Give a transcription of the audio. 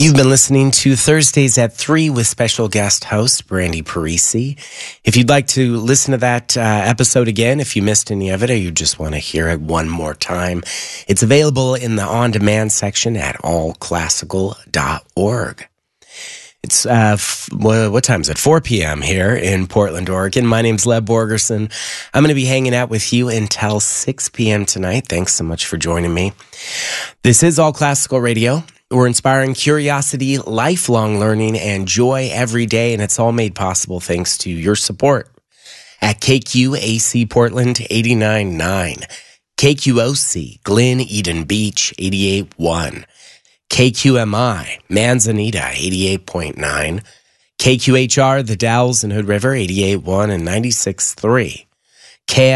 You've been listening to Thursdays at 3 with special guest host Brandy Parisi. If you'd like to listen to that episode again, if you missed any of it or you just want to hear it one more time, it's available in the on-demand section at allclassical.org. It's, what time is it? 4 p.m. here in Portland, Oregon. My name's Lev Borgerson. I'm going to be hanging out with you until 6 p.m. tonight. Thanks so much for joining me. This is All Classical Radio. We're inspiring curiosity, lifelong learning, and joy every day, and it's all made possible thanks to your support at KQAC Portland 89.9, KQOC Glen Eden Beach 88.1, KQMI Manzanita 88.9, KQHR The Dalles and Hood River 88.1 and 96.3,